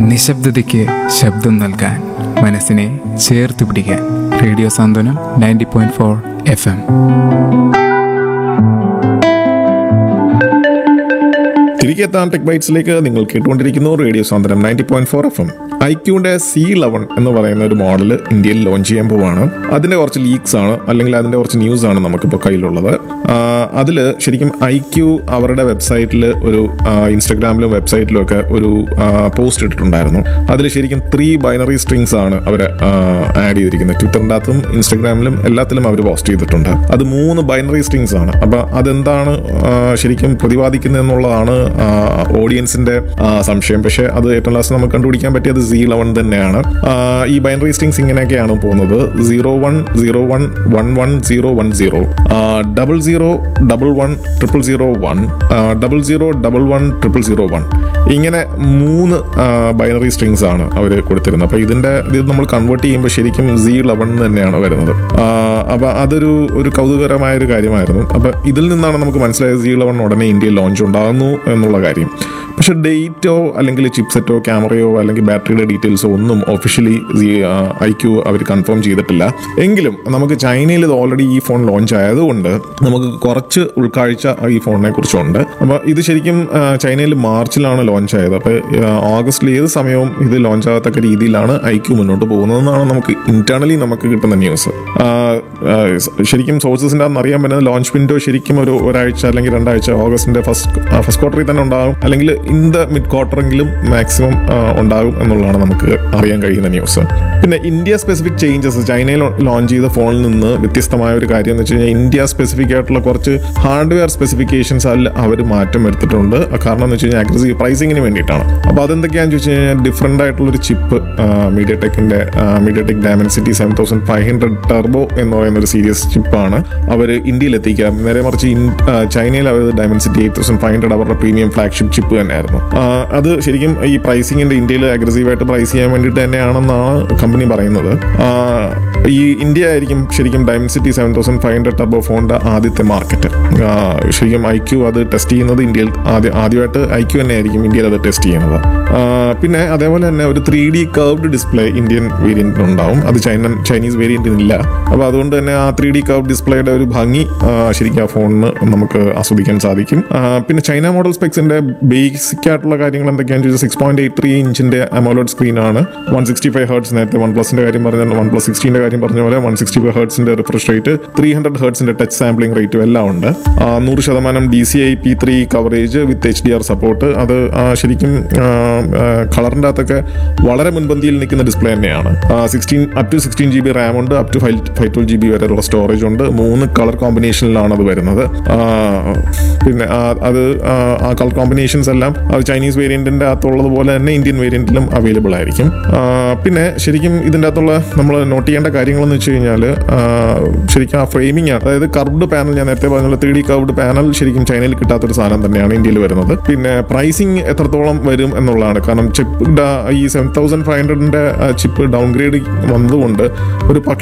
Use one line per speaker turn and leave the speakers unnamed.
നിശബ്ദതയ്ക്ക് ശബ്ദം നൽകാൻ, മനസ്സിനെ ചേർത്ത് പിടിക്കാൻ. റേഡിയോ സാന്ത്വനം 90.4 FM.
തിരികെ എത്താൻ ടെക് ബൈറ്റ്സിലേക്ക് നിങ്ങൾ കേട്ടുകൊണ്ടിരിക്കുന്നു റേഡിയോ സാന്ത്വനം 90.4 FM. ഐക്യൂന്റെ C11 എന്ന് പറയുന്ന ഒരു മോഡൽ ഇന്ത്യയിൽ ലോഞ്ച് ചെയ്യാൻ പോവാണ്. അതിന്റെ കുറച്ച് ലീക്സ് ആണ്, അല്ലെങ്കിൽ അതിന്റെ കുറച്ച് ന്യൂസ് ആണ് നമുക്കിപ്പോൾ കയ്യിലുള്ളത്. അതിൽ ശരിക്കും ഐക്യു അവരുടെ വെബ്സൈറ്റിൽ ഒരു ഇൻസ്റ്റഗ്രാമിലും വെബ്സൈറ്റിലും ഒക്കെ ഒരു പോസ്റ്റ് ഇട്ടിട്ടുണ്ടായിരുന്നു. അതിൽ ശരിക്കും 3 ബൈനറി സ്ട്രിങ്സ് ആണ് അവർ ആഡ് ചെയ്തിരിക്കുന്നത്. ട്വിറ്ററിൻ്റെ അകത്തും ഇൻസ്റ്റഗ്രാമിലും എല്ലാത്തിലും അവർ പോസ്റ്റ് ചെയ്തിട്ടുണ്ട്. അത് 3 ബൈനറി സ്ട്രിങ്സ് ആണ്. അപ്പോൾ അതെന്താണ് ശരിക്കും പ്രതിപാദിക്കുന്നത് എന്നുള്ളതാണ് ഓഡിയൻസിന്റെ സംശയം. പക്ഷേ അത് ഏറ്റവും ലാസ്റ്റ് നമുക്ക് കണ്ടുപിടിക്കാൻ പറ്റിയത് C11 തന്നെയാണ്. ഈ ബൈനറി സ്ട്രിങ്സ് ഇങ്ങനെയൊക്കെയാണ് പോകുന്നത്: 0101 11010 0011 0011 ഇങ്ങനെ 3 ബൈനറി സ്ട്രിങ്സ് ആണ് അവർ കൊടുത്തിരുന്നത്. അപ്പോൾ ഇത് നമ്മൾ കൺവേർട്ട് ചെയ്യുമ്പോൾ ശരിക്കും C11 തന്നെയാണ് വരുന്നത്. അപ്പോൾ അതൊരു കൗതുകകരമായ ഒരു കാര്യമായിരുന്നു. അപ്പോൾ ഇതിൽ നിന്നാണ് നമുക്ക് മനസ്സിലായത് C11 ഉടനെ ഇന്ത്യയിൽ ലോഞ്ച് ഉണ്ടാകുന്നു എന്നുള്ള കാര്യം. പക്ഷെ ഡേറ്റോ അല്ലെങ്കിൽ ചിപ്സെറ്റോ ക്യാമറയോ അല്ലെങ്കിൽ ബാറ്ററിയുടെ ഡീറ്റെയിൽസോ ഒന്നും ഒഫീഷ്യലി ഐക്യു അവർ കൺഫേം ചെയ്തിട്ടില്ല. എങ്കിലും നമുക്ക് ചൈനയിൽ ഇത് ഓൾറെഡി ഈ ഫോൺ ലോഞ്ച് ആയതുകൊണ്ട് നമുക്ക് കുറച്ച് ഉൾക്കാഴ്ച ഈ ഫോണിനെ കുറിച്ചുണ്ട്. അപ്പോൾ ഇത് ശരിക്കും ചൈനയിൽ മാർച്ചിലാണ് ലോഞ്ച് ആയത്. അപ്പോൾ ഓഗസ്റ്റിൽ ഏത് സമയവും ഇത് ലോഞ്ച് ആകത്തക്ക രീതിയിലാണ് ഐക്യു മുന്നോട്ട് പോകുന്നതെന്നാണ് നമുക്ക് ഇന്റേണലി നമുക്ക് കിട്ടുന്ന ന്യൂസ്. ശരിക്കും സോഴ്സസിൻ്റെ അന്ന് അറിയാൻ പറ്റുന്നത് ലോഞ്ച് വിൻഡോ ശരിക്കും ഒരാഴ്ച അല്ലെങ്കിൽ 2 ആഴ്ച ഓഗസ്റ്റിന്റെ ഫസ്റ്റ് ക്വാർട്ടറിൽ തന്നെ ഉണ്ടാകും, അല്ലെങ്കിൽ ഇൻ ദ മിഡ് ക്വാർട്ടറെങ്കിലും മാക്സിമം ഉണ്ടാകും എന്നുള്ളതാണ് നമുക്ക് അറിയാൻ കഴിയുന്ന ന്യൂസ്. പിന്നെ ഇന്ത്യ സ്പെസിഫിക് ചേഞ്ചസ്, ചൈനയിൽ ലോഞ്ച് ചെയ്ത ഫോണിൽ നിന്ന് വ്യത്യസ്തമായ ഒരു കാര്യം എന്ന് വെച്ച് കഴിഞ്ഞാൽ ഇന്ത്യ സ്പെസിഫിക് ആയിട്ടുള്ള കുറച്ച് ഹാർഡ്വെയർ സ്പെസിഫിക്കേഷൻസ് അവർ മാറ്റം വരുത്തിയിട്ടുണ്ട്. കാരണം എന്ന് വെച്ച് കഴിഞ്ഞാൽ അഗ്രസീവ് പ്രൈസിങ്ങിന് വേണ്ടിയിട്ടാണ്. അപ്പോൾ അതെന്തൊക്കെയാണെന്ന് ചോദിച്ചു കഴിഞ്ഞാൽ ഡിഫറൻ്റ് ആയിട്ടുള്ളൊരു ചിപ്പ് മീഡിയടെക് ഡയമൻസിറ്റി 7500 ടർബോ എന്ന് പറയുന്ന ഒരു സീരീസ് ചിപ്പാണ് അവർ ഇന്ത്യയിൽ എത്തിക്കുക. നേരെ മറിച്ച് ചൈനയിൽ അവർ ഡയമൻസിറ്റി 8500 അവരുടെ പ്രീമിയം ഫ്ലാഗ്ഷിപ്പ് ചിപ്പ് തന്നെയായിരുന്നു. അത് ശരിക്കും ഈ പ്രൈസിങ്ങിന്റെ ഇന്ത്യയിൽ അഗ്രസീവായിട്ട് പ്രൈസ് ചെയ്യാൻ വേണ്ടിയിട്ട് തന്നെയാണെന്നാണ് കമ്പനി പറയുന്നത്. ഈ ഇന്ത്യ ആയിരിക്കും ശരിക്കും ഡയമൻസിറ്റി 7500 ടർബോ ഫോണിന്റെ ആദ്യത്തെ മാർക്കറ്റ്. ശരിക്കും ഐക്യു അത് ടെസ്റ്റ് ചെയ്യുന്നത് ഇന്ത്യയിൽ ആദ്യമായിട്ട് ഐക്യു തന്നെ ആയിരിക്കും ഇന്ത്യയിൽ അത് ടെസ്റ്റ് ചെയ്യുന്നത്. പിന്നെ അതേപോലെ തന്നെ ഒരു 3D കർവ്ഡ് ഡിസ്പ്ലേ ഇന്ത്യൻ വേരിയന്റിന് ഉണ്ടാവും. അത് ചൈനീസ് വേരിയന്റിനില്ല. അപ്പോൾ അതുകൊണ്ട് തന്നെ ആ 3D കർവ്ഡ് ഡിസ്പ്ലേയുടെ ഒരു ഭംഗി ശരിക്കും ആ ഫോണിന് നമുക്ക് ആസ്വദിക്കാൻ സാധിക്കും. പിന്നെ ചൈന മോഡൽ സ്പെക്സിന്റെ ബേസിക് ആയിട്ടുള്ള കാര്യങ്ങൾ എന്തൊക്കെയാണെന്ന് ചോദിച്ചാൽ 6.83 ഇഞ്ചിന്റെ അമോലെഡ് സ്ക്രീനാണ്. 165 ഹെർട്സ്, നേരത്തെ OnePlusന്റെ കാര്യം പറഞ്ഞ OnePlus 16ന്റെ കാര്യം പറഞ്ഞ പോലെ 165 ഹെർട്സിന്റെ റിഫ്രഷ് റേറ്റ്, 300 ഹെർട്സിന്റെ ടച്ച് സാമ്പിളിംഗ് റേറ്റും എല്ലാം ഉണ്ട്. 100% DCI P3 കവറേജ് വിത്ത് HDR സപ്പോർട്ട്. അത് ശരിക്കും കളറിൻ്റെ അകത്തൊക്കെ വളരെ മുൻപന്തിയിൽ നിൽക്കുന്ന ഡിസ്പ്ലേ തന്നെയാണ്. up to 16 GB റാം ഉണ്ട്, up to 512 GB വരെയുള്ള സ്റ്റോറേജ് ഉണ്ട്. 3 കളർ കോമ്പിനേഷനിലാണ് അത് വരുന്നത്. പിന്നെ അത് ആ കളർ കോമ്പിനേഷൻസ് എല്ലാം ചൈനീസ് വേരിയന്റിന്റെ അകത്തുള്ളതുപോലെ തന്നെ ഇന്ത്യൻ വേരിയന്റിലും അവൈലബിൾ ആയിരിക്കും. പിന്നെ ശരിക്കും ഇതിൻ്റെ അകത്തുള്ള നമ്മൾ നോട്ട് ചെയ്യേണ്ട കാര്യങ്ങളെന്ന് വെച്ച് കഴിഞ്ഞാൽ ശരിക്കും ആ ഫ്രെയിമിംഗ് ആണ്. അതായത് കർവ്ഡ് പാനൽ, ഞാൻ നേരത്തെ പറഞ്ഞ 3D കർവ്ഡ് പാനൽ ശരിക്കും ചൈനയിൽ കിട്ടാത്തൊരു സാധനം തന്നെയാണ് ഇന്ത്യയിൽ വരുന്നത്. പിന്നെ പ്രൈസിങ് എത്രത്തോളം വരും എന്നുള്ളതാണ്. കാരണം ചിപ്പ് ഈ 7500ന്റെ ചിപ്പ് ഡൗൺഗ്രേഡ് വന്നതുകൊണ്ട് ഒരു